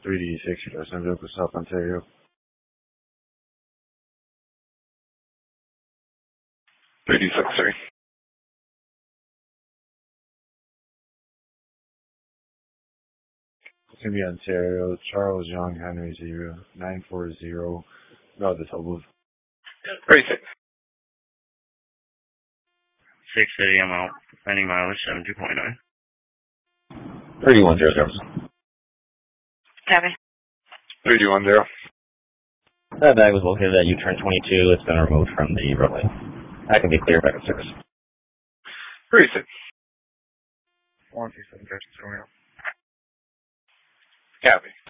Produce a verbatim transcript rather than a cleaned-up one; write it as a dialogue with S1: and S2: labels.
S1: three D six, Los Angeles, South Ontario.
S2: three D six, sorry.
S1: It's going to be Ontario, Charles Young, Henry zero, nine four zero, no, the total.
S2: thirty-six.
S3: six City, I'm out. Pending mileage, seventy point nine.
S4: thirty-one zero zero.
S5: Copy.
S2: thirty-one zero.
S4: That bag was located at U-turn twenty-two. It's been removed from the roadway. That can be clear back at service.
S2: thirty-six.
S3: one two seven, Copy.
S2: Copy.